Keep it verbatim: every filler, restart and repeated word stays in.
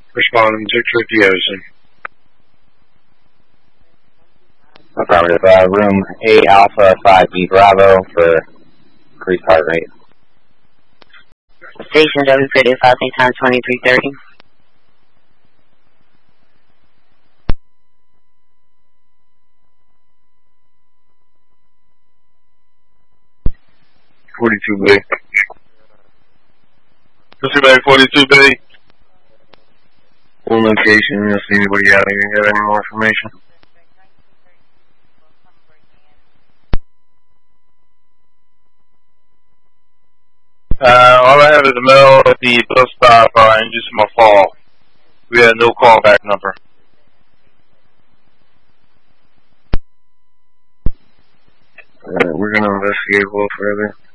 Responding six fifty Ocean. Affirmative. Uh, room A Alpha five B Bravo for increased heart rate. Station W thirty five time twenty-three thirty. forty-two B. Cincinnati forty-two B. One location, you don't see anybody out here. You have any more information? Uh, all I have is a mail at the bus stop uh, in Usama Fall. We had no callback number. Alright, we're going to investigate a little further.